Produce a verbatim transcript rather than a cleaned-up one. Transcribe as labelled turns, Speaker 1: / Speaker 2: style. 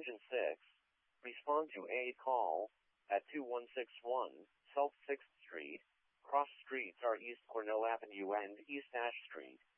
Speaker 1: Engine six, respond to a call at two one six one South sixth Street. Cross streets are East Cornell Avenue and East Ash Street.